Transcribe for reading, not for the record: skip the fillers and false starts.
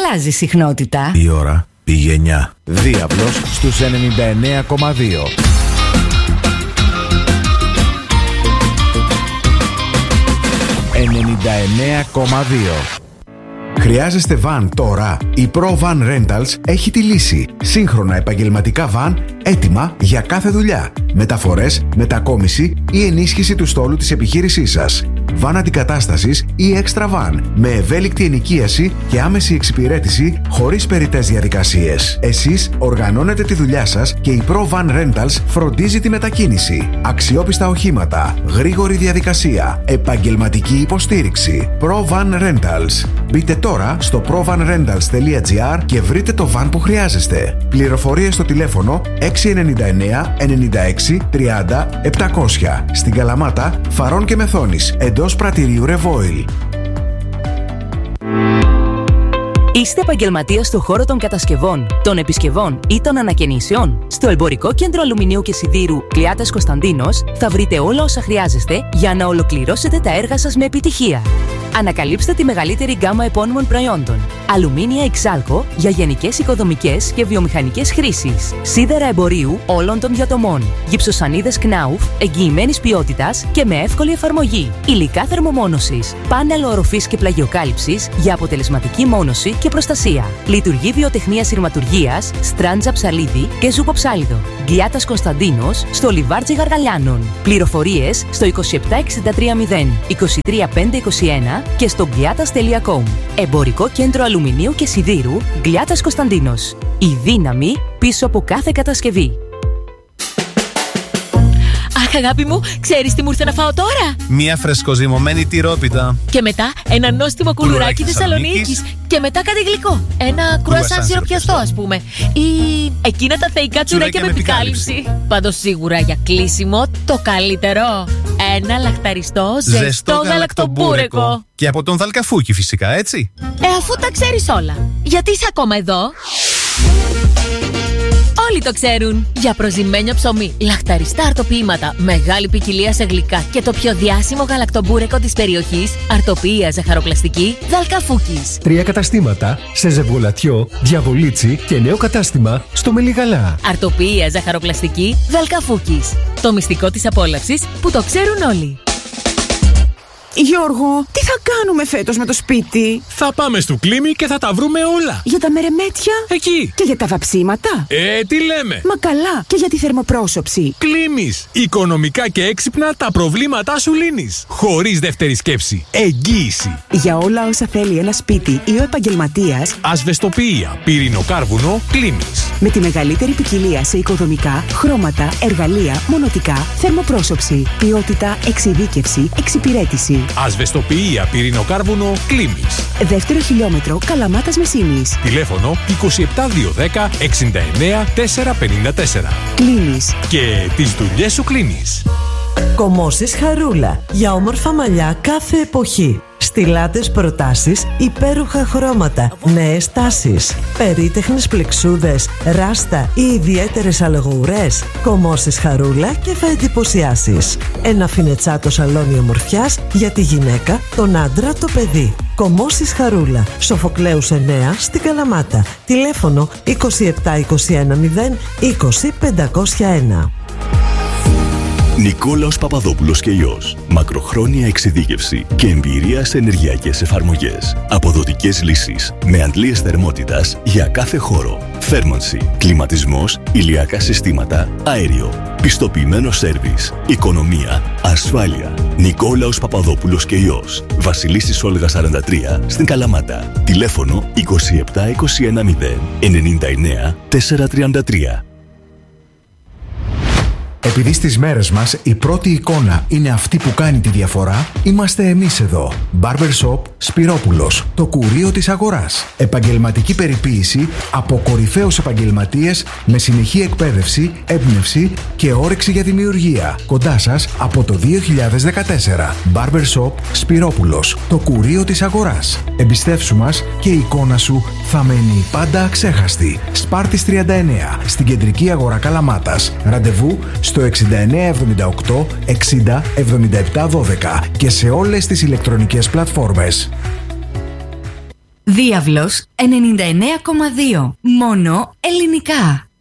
αλλάζει συχνότητα. Η ώρα πήγε 9. Διάβλος στους 99,2. 99,2. Χρειάζεστε βαν τώρα? Η Pro Van Rentals έχει τη λύση. Σύγχρονα επαγγελματικά βαν έτοιμα για κάθε δουλειά. Μεταφορές, μετακόμιση ή ενίσχυση του στόλου της επιχείρησής σας. Βαν αντικατάστασης ή έξτρα βαν. Με ευέλικτη ενοικίαση και άμεση εξυπηρέτηση χωρίς περιττές διαδικασίες. Εσείς οργανώνετε τη δουλειά σας και η Pro Van Rentals φροντίζει τη μετακίνηση. Αξιόπιστα οχήματα, γρήγορη διαδικασία, επαγγελματική υποστήριξη. Pro Van Rentals. Μπείτε τώρα στο provanrentals.gr και βρείτε το βαν που χρειάζεστε. Πληροφορίες στο τηλέφωνο 699 96 30 700. Στην Καλαμάτα, Φαρών και Μεθόνης, εντός πρατηρίου Ρεβόιλ. Είστε επαγγελματίας στον χώρο των κατασκευών, των επισκευών ή των ανακαινήσεων? Στο Εμπορικό Κέντρο Αλουμινίου και Σιδήρου Κλιάτας Κωνσταντίνος θα βρείτε όλα όσα χρειάζεστε για να ολοκληρώσετε τα έργα σας με επιτυχία. Ανακαλύψτε τη μεγαλύτερη γκάμα επώνυμων προϊόντων. Αλουμίνια εξάλκο για γενικές οικοδομικές και βιομηχανικές χρήσεις. Σίδερα εμπορίου όλων των διατομών. Γυψοσανίδες Knauf εγγυημένης ποιότητας και με εύκολη εφαρμογή. Υλικά θερμομόνωσης. Πάνελ οροφής και πλαγιοκάλυψης για αποτελεσματική μόνωση και προστασία. Λειτουργεί βιοτεχνία σειρματουργίας, στράντζα ψαλίδι και ζουποψάλιδο. Γκλιάτας Κωνσταντίνος στο Λιβάρτζι Γαργαλιάνων. Πληροφορίες στο 27630 23521 και στο γκλιάτας.com. Εμπορικό Κέντρο Αλουμινίου και Σιδήρου Γκλιάτας Κωνσταντίνος. Η δύναμη πίσω από κάθε κατασκευή. Αχ, αγάπη μου, ξέρεις τι μου ήρθε να φάω τώρα? Μία φρεσκοζυμωμένη τυρόπιτα. Και μετά ένα νόστιμο κουλουράκι Θεσσαλονίκης. Και μετά κάτι γλυκό. Ένα κρουασάν σιροπιαστό, ας πούμε. Ή εκείνα τα θεϊκά τσουρέκια με επικάλυψη. Πάντως σίγουρα για κλείσιμο το καλύτερο. Ένα λαχταριστό ζεστό γαλακτομπούρεκο. Και από τον Δαλκαφούκι φυσικά, έτσι. Αφού τα ξέρεις όλα, γιατί είσαι ακόμα εδώ? Όλοι το ξέρουν. Για προζυμένιο ψωμί, λαχταριστά αρτοποιήματα, μεγάλη ποικιλία σε γλυκά και το πιο διάσημο γαλακτομπούρεκο της περιοχής, αρτοποιία ζαχαροπλαστική Δαλκαφούκης. 3 καταστήματα σε Ζευγολατιό, Διαβολίτσι και νέο κατάστημα στο Μελιγαλά. Αρτοποιία ζαχαροπλαστική Δαλκαφούκης. Το μυστικό της απόλαυσης που το ξέρουν όλοι. Γιώργο, τι θα κάνουμε φέτος με το σπίτι? Θα πάμε στο Κλίμι και θα τα βρούμε όλα. Για τα μερεμέτια? Εκεί. Και για τα βαψίματα? Τι λέμε? Μα καλά, και για τη θερμοπρόσωψη. Κλίμις. Οικονομικά και έξυπνα τα προβλήματά σου λύνεις. Χωρίς δεύτερη σκέψη. Εγγύηση. Για όλα όσα θέλει ένα σπίτι ή ο επαγγελματίας. Ασβεστοποιία, πυρηνοκάρβουνο, Κλίμις. Με τη μεγαλύτερη ποικιλία σε οικοδομικά, χρώματα, εργαλεία, μονοτικά, θερμοπρόσωψη, ποιότητα, εξειδίκευση, εξυπηρέτηση. Ασβεστοποιία, πυρηνοκάρβουνο, Κλίμις. Δεύτερο χιλιόμετρο, Καλαμάτας Μεσίνης. Τηλέφωνο 27210 69 454. Κλίμις. Και τις δουλειές σου κλείνεις. Κομμώσεις Χαρούλα. Για όμορφα μαλλιά κάθε εποχή. Στιλάτες προτάσεις, υπέροχα χρώματα, νέες τάσεις, περίτεχνες πλεξούδες, ράστα ή ιδιαίτερες αλογοουρές. Κομμώσεις Χαρούλα και θα εντυπωσιάσεις. Ένα φινετσάτο σαλόνι ομορφιάς για τη γυναίκα, τον άντρα, το παιδί. Κομμώσεις Χαρούλα. Σοφοκλέους 9 στην Καλαμάτα. Τηλέφωνο 27 21 0 20 501. Νικόλαος Παπαδόπουλος και γιος. Μακροχρόνια εξειδίκευση και εμπειρία σε ενεργειακές εφαρμογές. Αποδοτικές λύσεις με αντλίες θερμότητας για κάθε χώρο. Θέρμανση, κλιματισμός, ηλιακά συστήματα, αέριο. Πιστοποιημένο σέρβις, οικονομία, ασφάλεια. Νικόλαος Παπαδόπουλος και γιος. Βασιλίσσης Όλγα 43 στην Καλαμάτα. Τηλέφωνο 27 21 0 99 433. Επειδή στις μέρες μας η πρώτη εικόνα είναι αυτή που κάνει τη διαφορά, είμαστε εμείς εδώ. Barbershop Σπυρόπουλος, το κουρείο της αγοράς. Επαγγελματική περιποίηση από κορυφαίους επαγγελματίες με συνεχή εκπαίδευση, έμπνευση και όρεξη για δημιουργία. Κοντά σας από το 2014. Barbershop Σπυρόπουλος, το κουρείο της αγοράς. Εμπιστεύσου μας και η εικόνα σου θα μένει πάντα αξέχαστη. Σπάρτης 39, στην κεντρική αγορά Καλαμάτας. Ραντεβού στο 6978 60 77 12 και σε όλες τις ηλεκτρονικές πλατφόρμες. Διάβλος 99,2. Μόνο ελληνικά.